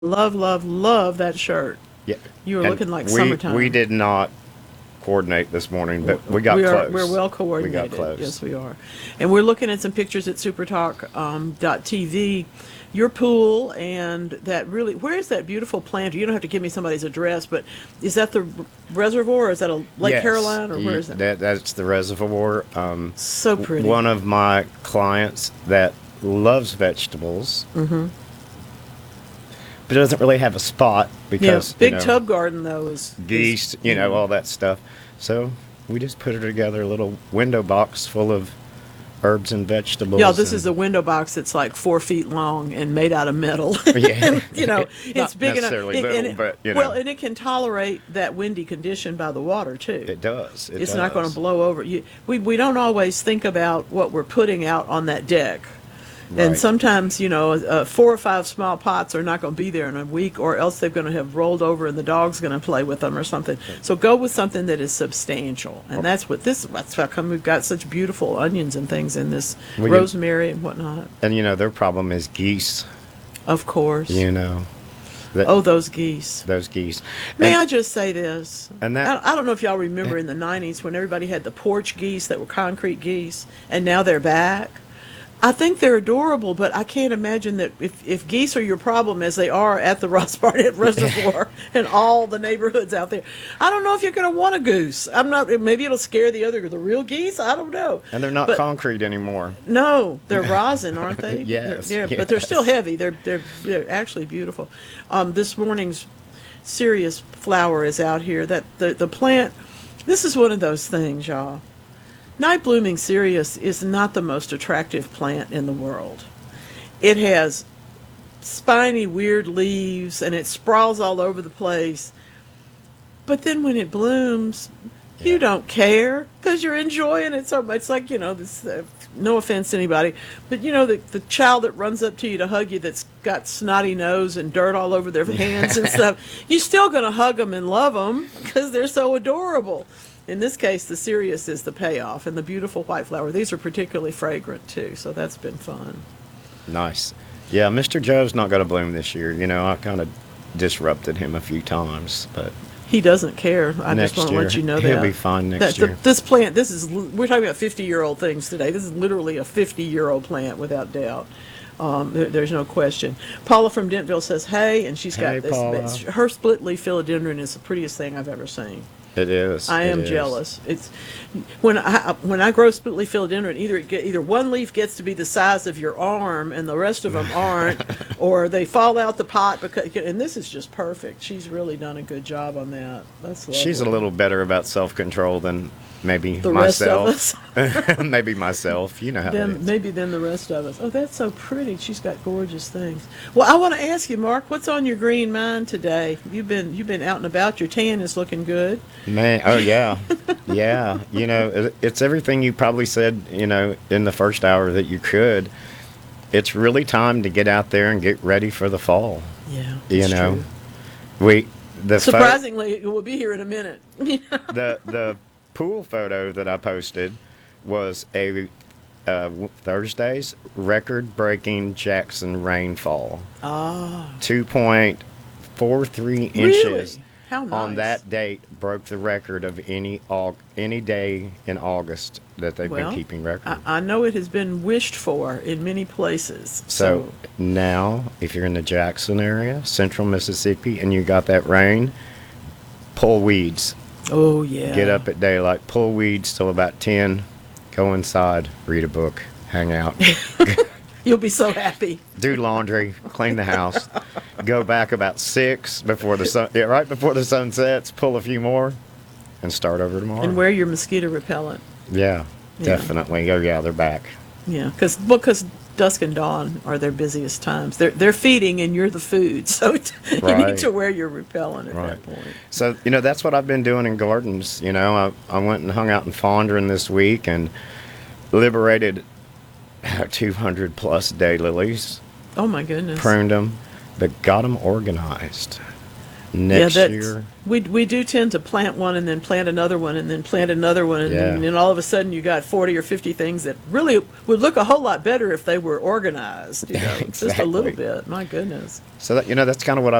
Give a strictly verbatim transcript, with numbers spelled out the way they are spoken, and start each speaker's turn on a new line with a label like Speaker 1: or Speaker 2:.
Speaker 1: Love, love, love that shirt.
Speaker 2: Yeah,
Speaker 1: You were
Speaker 2: and
Speaker 1: looking like
Speaker 2: we we
Speaker 1: summertime.
Speaker 2: did not coordinate this morning, but we got
Speaker 1: We are we're
Speaker 2: close.
Speaker 1: well
Speaker 2: We got
Speaker 1: coordinated. Yes,
Speaker 2: close.
Speaker 1: we are, and we're looking at some pictures at supertalk um, dot T V. Your pool and that really. Where is that beautiful plant? You don't have to give me somebody's address, but is that the reservoir? Or is that a Lake
Speaker 2: Yes,
Speaker 1: Caroline, or where
Speaker 2: ye-
Speaker 1: is that?
Speaker 2: that that's the reservoir. Um,
Speaker 1: So
Speaker 2: w-
Speaker 1: pretty.
Speaker 2: one of my clients that loves vegetables, but doesn't really have a spot
Speaker 1: Yeah,
Speaker 2: because you
Speaker 1: big
Speaker 2: know
Speaker 1: tub garden though is is
Speaker 2: geese, you know
Speaker 1: yeah.
Speaker 2: all that stuff. So we just put it together a little window box full of herbs and
Speaker 1: Yeah,
Speaker 2: vegetables,
Speaker 1: this is
Speaker 2: and
Speaker 1: a window box that's like four feet long and made out of metal.
Speaker 2: yeah,
Speaker 1: And, you know, it's
Speaker 2: not
Speaker 1: big enough.
Speaker 2: necessarily
Speaker 1: It, and
Speaker 2: little,
Speaker 1: it,
Speaker 2: but you
Speaker 1: well,
Speaker 2: know
Speaker 1: and it can tolerate that windy condition by the water too.
Speaker 2: it does. It
Speaker 1: It's not going to
Speaker 2: does.
Speaker 1: blow over. You, we we don't always think about what we're putting out on that deck. And
Speaker 2: Right.
Speaker 1: sometimes, you know, uh, four or five small pots are not going to be there in a week, or else they're going to have rolled over and the dog's going to play with them or something. So go with something that is substantial, and that's what this. That's how come we've got such beautiful onions and things in this
Speaker 2: We can,
Speaker 1: rosemary and whatnot.
Speaker 2: and you know their problem is geese.
Speaker 1: Of course.
Speaker 2: You know that
Speaker 1: Oh, those geese.
Speaker 2: those geese,
Speaker 1: May
Speaker 2: and
Speaker 1: I just say this?
Speaker 2: and that
Speaker 1: I I don't know if y'all remember in the nineties when everybody had the porch geese that were concrete geese, and now they're back. I think they're adorable, but I can't imagine that if, if geese are your problem, as they are at the Ross Barnett Reservoir and all the neighborhoods out there, I don't know if you're going to want a goose. I'm not. Maybe it'll scare the other, the real geese. I don't know.
Speaker 2: and they're not
Speaker 1: But
Speaker 2: concrete anymore.
Speaker 1: no, they're rosin, aren't they? They're-
Speaker 2: Yes,
Speaker 1: yeah, but they're still
Speaker 2: yes.
Speaker 1: heavy. They're they're they're actually beautiful. Um, this morning's Sirius flower is out here. That the the plant. This is one of those things, y'all. Night blooming Sirius is not the most attractive plant in the world. It has spiny, weird leaves, and it sprawls all over the place. But then when it blooms, you
Speaker 2: Yeah.
Speaker 1: don't care because you're enjoying it so much. It's like, you know, this, uh, no offense to anybody, but you know, the, the child that runs up to you to hug you that's got snotty nose and dirt all over their hands and stuff, you're still going to hug them and love them because they're so adorable. In this case, the Sirius is the payoff, and the beautiful white flower. These are particularly fragrant too, so that's been fun.
Speaker 2: Nice. Yeah, mister Joe's not going to bloom this year. You know, I kind of disrupted him a few times, but
Speaker 1: He doesn't care. I just
Speaker 2: next
Speaker 1: want to
Speaker 2: year
Speaker 1: let you know
Speaker 2: he'll
Speaker 1: that.
Speaker 2: be fine
Speaker 1: That
Speaker 2: next
Speaker 1: the,
Speaker 2: year.
Speaker 1: this plant, this is we're talking about fifty-year-old things today. This is literally a fifty-year-old plant without doubt. Um, there, there's no question. Paula from Dentville says, "Hey," and she's
Speaker 2: Hey,
Speaker 1: got this.
Speaker 2: Paula.
Speaker 1: Her split leaf philodendron is the prettiest thing I've ever seen.
Speaker 2: It is.
Speaker 1: I
Speaker 2: It
Speaker 1: am
Speaker 2: is.
Speaker 1: jealous. It's when I when I grow split leaf philodendron, either it get, either one leaf gets to be the size of your arm and the rest of them aren't, or they fall out the pot because. And this is just perfect. She's really done a good job on that. That's lovely.
Speaker 2: She's a little better about self control than maybe
Speaker 1: The rest of
Speaker 2: myself.
Speaker 1: us.
Speaker 2: Maybe myself. You know how it
Speaker 1: Then
Speaker 2: is.
Speaker 1: maybe then the rest of us. Oh, that's so pretty. She's got gorgeous things. Well, I want to ask you, Mark, what's on your green mind today? You've been you've been out and about. Your tan is looking good.
Speaker 2: Man, oh yeah, yeah. You know, it- it's everything you probably said. You know, in the first hour that you could. It's really time to get out there and get ready for the fall.
Speaker 1: Yeah,
Speaker 2: You
Speaker 1: it's
Speaker 2: know,
Speaker 1: true.
Speaker 2: we the pho-
Speaker 1: Surprisingly, it will be here in a minute.
Speaker 2: the the pool photo that I posted was a uh, w- Thursday's record-breaking Jackson rainfall,
Speaker 1: Ah,
Speaker 2: two point four three
Speaker 1: really?
Speaker 2: inches
Speaker 1: How nice.
Speaker 2: on that date broke the record of any au- any day in August that they've been
Speaker 1: Well,
Speaker 2: keeping record.
Speaker 1: I, I know it has been wished for in many places.
Speaker 2: So
Speaker 1: So,
Speaker 2: now, if you're in the Jackson area, central Mississippi, and you got that rain, pull weeds.
Speaker 1: oh yeah.
Speaker 2: Get up at daylight, pull weeds till about ten, go inside, read a book, hang out,
Speaker 1: You'll be so happy.
Speaker 2: do laundry, clean the house, go back about six before the sun, yeah, right before the sun sets, pull a few more, and start over tomorrow.
Speaker 1: And wear your mosquito repellent.
Speaker 2: Yeah,
Speaker 1: Yeah.
Speaker 2: definitely. Oh, yeah, they're back.
Speaker 1: Yeah, because because dusk and dawn are their busiest times. They're they're feeding and you're the food, so t- you need
Speaker 2: Right.
Speaker 1: to wear your repellent at
Speaker 2: Right.
Speaker 1: that point.
Speaker 2: So, you know, that's what I've been doing in gardens. You know, I, I went and hung out in Fondren this week and liberated two hundred plus daylilies,
Speaker 1: Oh my goodness.
Speaker 2: pruned them, but got them organized. next
Speaker 1: yeah, that
Speaker 2: year.
Speaker 1: we we do tend to plant one and then plant another one and then plant another one and,
Speaker 2: Yeah.
Speaker 1: then, and then all of a sudden you got forty or fifty things that really would look a whole lot better if they were organized, you know, just a little
Speaker 2: Exactly.
Speaker 1: bit. My goodness.
Speaker 2: So that, you know, that's kind of what